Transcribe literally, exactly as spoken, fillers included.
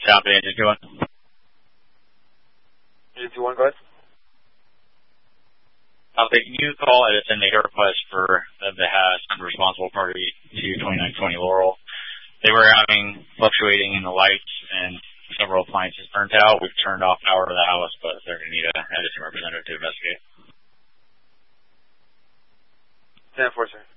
Copy, Agent two one. Agent two one, go ahead. Copy, can you call Edison, make a request for the Behest and responsible party to twenty-nine twenty Laurel? They were having fluctuating in the lights and several appliances burnt out. We've turned off power to the house, but they're going to need an Edison representative to investigate. ten four, sir.